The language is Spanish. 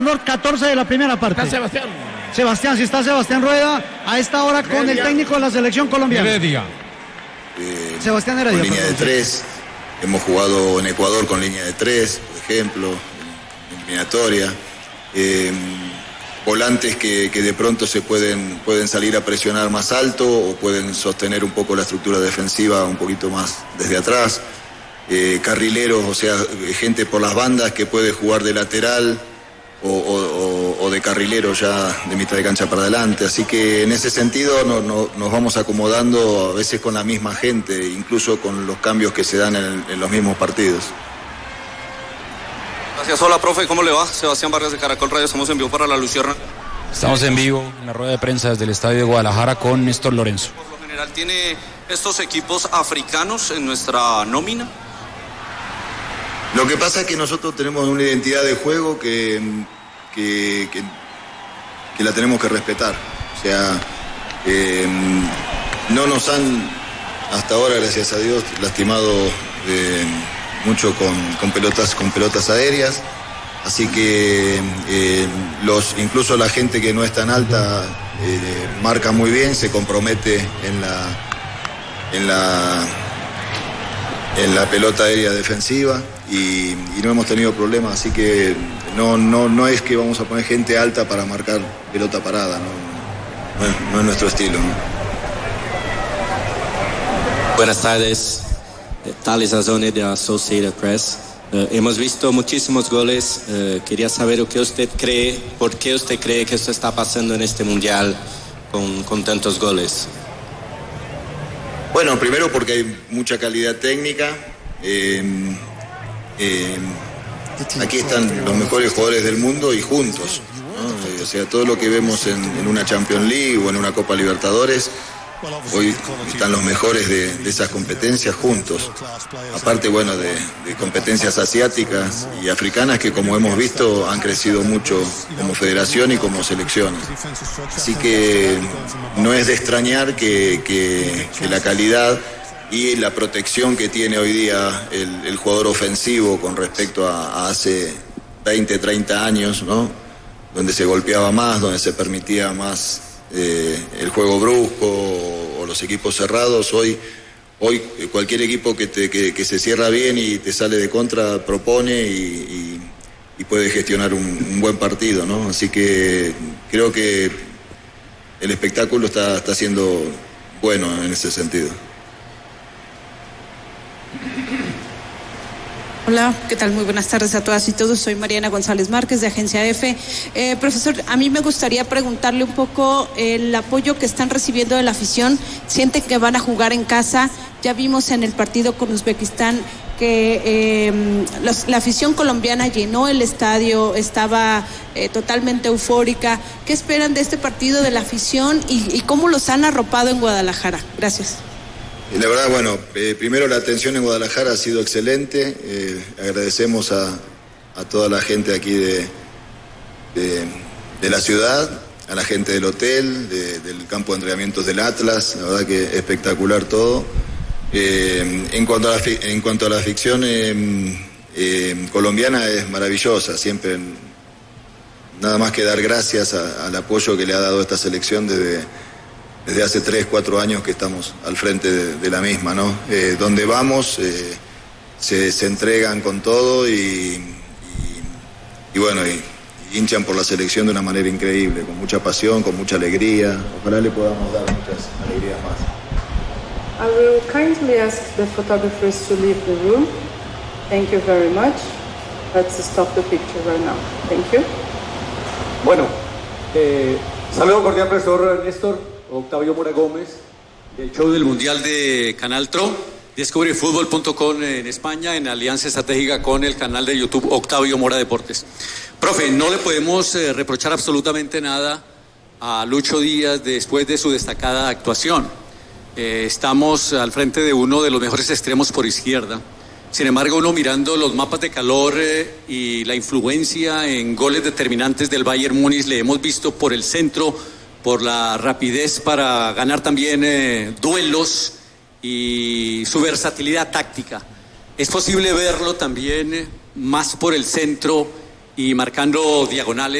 14 de la primera parte. Está Sebastián. Sebastián, si está Sebastián Rueda a esta hora con el técnico de la selección colombiana. Heredia. Sebastián Heredia. Con línea de 3. Hemos jugado en Ecuador con línea de 3, por ejemplo, en eliminatoria. Volantes que de pronto se pueden salir a presionar más alto o pueden sostener un poco la estructura defensiva un poquito más desde atrás. Carrileros, o sea, gente por las bandas que puede jugar de lateral o de carrilero ya de mitad de cancha para adelante. Así que en ese sentido nos vamos acomodando a veces con la misma gente, incluso con los cambios que se dan en los mismos partidos. Gracias. Hola, profe, ¿cómo le va? Sebastián Vargas de Caracol Radio, estamos en vivo para La Lucierna. Estamos en vivo en la rueda de prensa desde el estadio de Guadalajara con Néstor Lorenzo. Por lo general, ¿tiene estos equipos africanos en nuestra nómina? Lo que pasa es que nosotros tenemos una identidad de juego que la tenemos que respetar. O sea, no nos han, hasta ahora, gracias a Dios, lastimado mucho con pelotas aéreas. Así que incluso la gente que no es tan alta marca muy bien, se compromete en la pelota aérea defensiva y no hemos tenido problemas, así que no es que vamos a poner gente alta para marcar pelota parada, no es nuestro estilo, ¿no? Buenas tardes, Thales Azone de Associated Press. Hemos visto muchísimos goles, quería saber por qué usted cree que esto está pasando en este mundial con tantos goles. Bueno, primero porque hay mucha calidad técnica. Aquí están los mejores jugadores del mundo y juntos, ¿no? O sea, todo lo que vemos en una Champions League o en una Copa Libertadores, hoy están los mejores de esas competencias juntos. Aparte, bueno, de competencias asiáticas y africanas que, como hemos visto, han crecido mucho como federación y como selecciones. Así que no es de extrañar que la calidad y la protección que tiene hoy día el jugador ofensivo con respecto a hace 20, 30 años, ¿no? Donde se golpeaba más, donde se permitía más el juego brusco o los equipos cerrados. Hoy cualquier equipo que se cierra bien y te sale de contra propone y puede gestionar un buen partido, ¿no? Así que creo que el espectáculo está siendo bueno en ese sentido. Hola, ¿qué tal? Muy buenas tardes a todas y todos. Soy Mariana González Márquez de Agencia EFE. Profesor, a mí me gustaría preguntarle un poco el apoyo que están recibiendo de la afición. ¿Sienten que van a jugar en casa? Ya vimos en el partido con Uzbekistán que la afición colombiana llenó el estadio, estaba totalmente eufórica. ¿Qué esperan de este partido de la afición y cómo los han arropado en Guadalajara? Gracias. La verdad, bueno, primero la atención en Guadalajara ha sido excelente. Agradecemos a toda la gente aquí de la ciudad, a la gente del hotel, del campo de entrenamientos del Atlas. La verdad que espectacular todo. En cuanto a la afición colombiana, es maravillosa. Siempre nada más que dar gracias al apoyo que le ha dado esta selección desde hace 3, 4 años que estamos al frente de la misma, ¿no? Donde vamos se entregan con todo y bueno, y hinchan por la selección de una manera increíble, con mucha pasión, con mucha alegría. Ojalá le podamos dar muchas alegrías más. I will kindly ask the photographers to leave the room. Thank you very much. Let's stop the picture right now. Thank you. Bueno, saludo cordial, profesor Néstor. Octavio Mora Gómez, del show del Mundial de Canal Tro, discoveryfutbol.com en España, en alianza estratégica con el canal de YouTube Octavio Mora Deportes. Profe, no le podemos reprochar absolutamente nada a Lucho Díaz después de su destacada actuación. Estamos al frente de uno de los mejores extremos por izquierda. Sin embargo, uno mirando los mapas de calor y la influencia en goles determinantes del Bayern Múnich, le hemos visto por el centro, por la rapidez para ganar también duelos y su versatilidad táctica. ¿Es posible verlo también más por el centro y marcando diagonales.